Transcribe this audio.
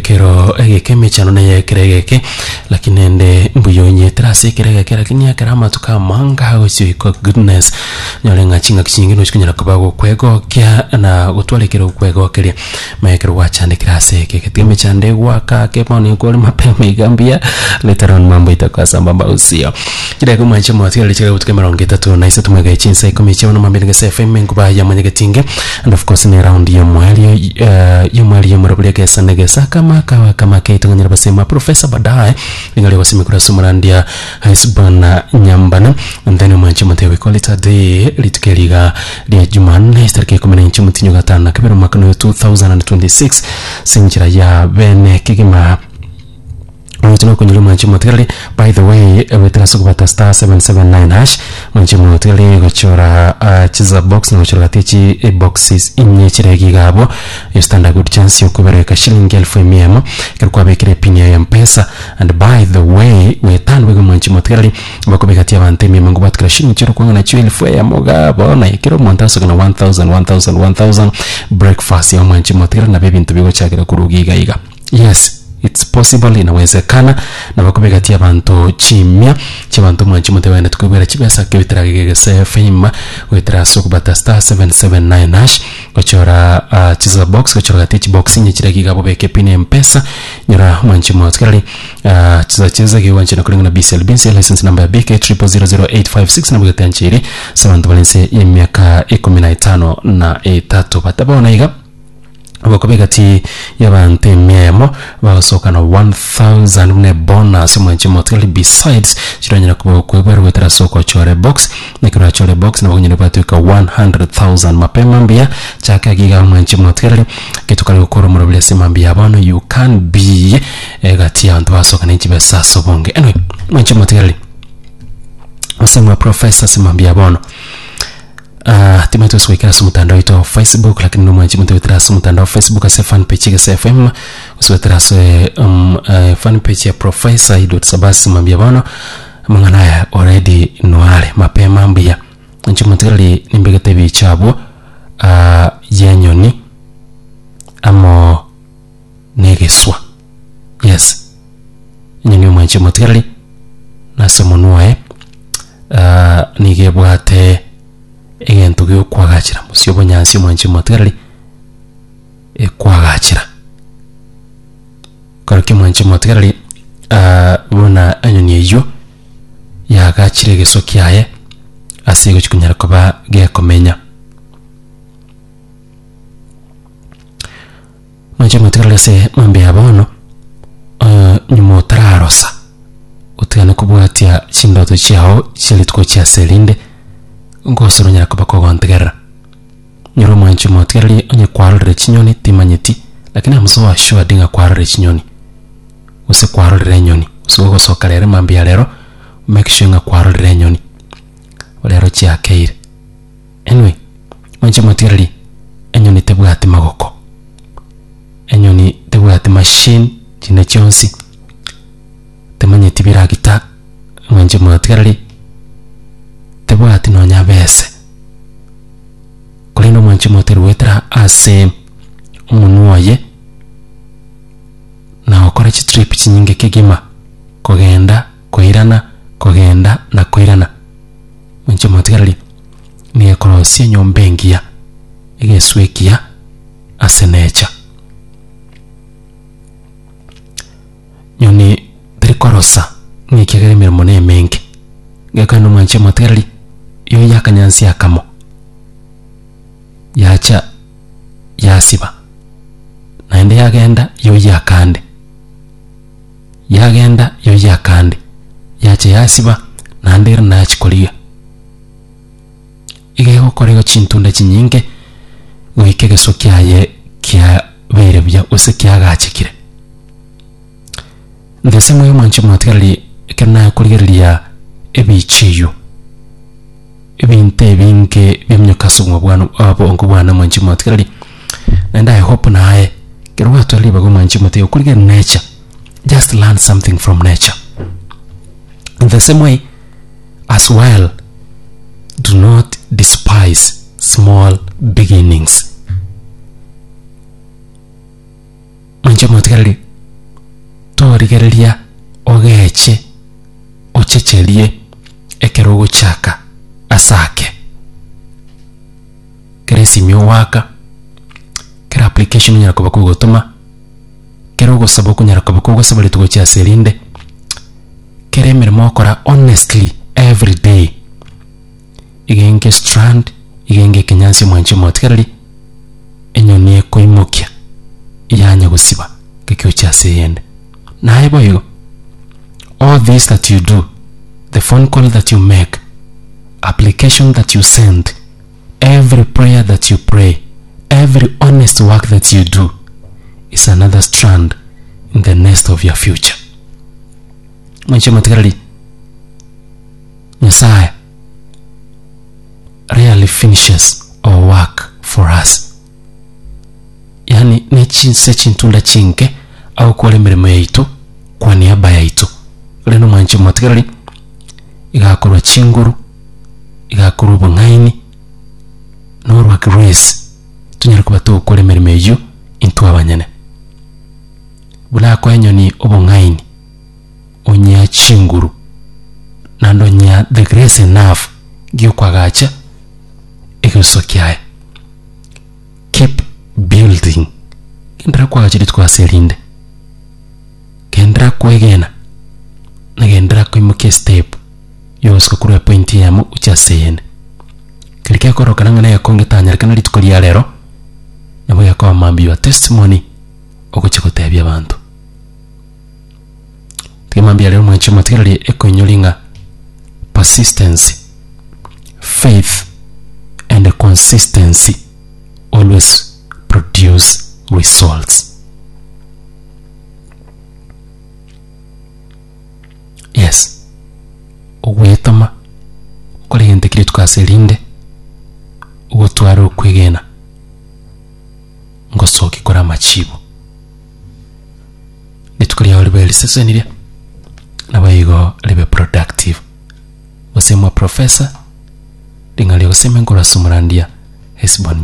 kero keme chano na yekereke lakini ende mbuyonye trase kereke lakini akarama tukamanga usiko goodness nyolenga chinga kichingi no kubago kwego kya na gutwalekero kwego kiri maekero wachande krase kekeme chande waka keponi kwa mapema igambia later on mambo itakuwa sambamba usio kile kama nchi mwatili chile utukemeronge tatu na isa tumega chinsa ikomiche no mambe ngese FM nguba ya manyegetinge and of course ni round ya mwali ya murabuli kesa negesa kama keito nganyira basema professor badaye ngali wasimi kura sumurandia haisbana nyambana and then mwanchi mtewe quality day litukeliga dia Jumanne starike 19 mutinyo gatana kabero makano 2026 sinjira ya bene kigima Mwanchimo kunyulu mwanchimo tele. By the way, wetera sukubata star 779 mwanchimo tele gochora chiza box na gochora tichi boxes inye chiregi gabo you stand a good chance yo kubereka shilingi 1000 kwa bekire pin ya M-Pesa. And by the way, wetanwe mwanchimo tele bakobekatia bante mi mangu batkira shilingi chiro kwa na 1000 gabo na ikiro mwantaso kana 1000 breakfast ya mwanchimo tele na bebintu bigo chakira kurugiga iga. Yes, it's possible, inawezekana na bakubegatia bantu chimya chibantu mwanchi mutewene tukubera chibesa kebitira fema wetra sokubata star 779 gochora chiza box gochora tichi box nyechira gigabo beke pin M-Pesa nyora mwanchi mutwali chiza giwanchi na kulingana BCLB license number BK 000856 na bugatanchiri sabantu balense yemyaka 15 na 3 batabona iga bakobegati yabante memo basoka na 1000 ne bonus mwanchi moteli besides chiranyira kubwera wetera soko chore box nekira chore box na bonyine batuka 100,000 mapema mbia chaka giga mwanchi moteli kitukali ukoro murabile simambia bano you can be gati antu basoka n'inchi besaso bonge anyway mwanchi moteli asemwa professor simambia bano timeto swekera sumutandao ito Facebook lakini no mwanchi mutawetera sumutandao Facebook ase fan page ya FM uswetera fan page ya professor idot mambia bano mangana already noale mapema mbia mwanchi mutali nimbegete bichabo yenyoni amo negeswa. Yes, nyinyi mwanchi mutali nasomonuae nigebwate egento gyo kwagachira musyobo nyansi mwanchi moteli kwagachira karoke mwanchi moteli bona anyoni eyo yagachire geso kyaye asigo chikunyara kuba gekomenya mwanchi moteli se mambe abono nyumo tararosa utana kubwatia chindoto chao chilitko cha selinde ngosoro nyara kubako gontegera nyoro mwanchi moteli onye kwarure chinyoni timanyeti lakini amzo ashwa dinga kwarure chinyoni use kwarure nyoni usugo soka rero mambia rero make sure nga kwarure nyoni olero chia keire anyway mwanchi moteli enyoni tebwati magoko enyoni tebwati machine chine chonsi temanyeti biragita mwanchi moteli tebwati no nyabese kulino mwanchi moteli wetera ase umunuoye na okora trip chinyinge kigima kogenda na koirana mwanchi moteli ni ekorosi nyombengia igeswekia ase necha nyoni trikorosa ni kigere mirimo ne mengi ngakano mwanchi moteli yo yakanyansi akamo yacha yasiba naende yagenda yo yakande yacha yasiba naende nachikoliga igego korego chintunda chinyinge wikege sokyaye kya bere bya usekya gachikire ndesemo yo mwanchi moteli kana kuligeria ebichiyo ebinte binge byemnyokasumwa bwana abongo bwana mwanchi moteli and I hope nae kirwa toli bago mwanchi moteli kulige nature, just learn something from nature in the same way as well. Do not despise small beginnings. Mwanchi moteli korigereria ogeche ochecherie ekero gochaka asake kere simio waka kere application nyara kuba kugotoma kero gosaba kunyara kuba kugosaba litugo cha serinde kere mirimo okora honestly every day igenge strand igenge kenyansi mwanchi motkerali enyoni ekoimokia iyanya gusiba kekyo cha seyende naye boyo all this that you do, the phone call that you make, application that you send, every prayer that you pray, every honest work that you do is another strand in the nest of your future. Mwanchi motkerali Messiah really finishes our work for us. Yani nechi searching tunda chinke au kole mirimo yaitu kwa niaba yaitu. Leno mwanchi motkerali igakorwa chinguru igakorwa bungaini norwa grace tunyara kuba tukole mirimo yiyo into abanyene bula kwa nyoni obungaini onya chinguru nando nya the grace enough giyo kwagacha egosokiaye keep building kendra kwagachiri twaserinde kendra kwegena nagendra kwimuke step yosko kuri point yamu uchaseyene kirike korokana ngana yakongetanya kana litukoli lero nabo yakwa mambi wa testimony okuchikotebya abantu timambi lero mwanchi motkerali ekonyolinga persistence, faith and consistency always produce results. Yes, ogwetama okorente kiri tukaserinde ogotwara okwegena ngosoki kora machibo nitukuri ya olibeli seseniria nabayigo libe productive wasemwa professor lingali oseme ngora sumurandia Hesbon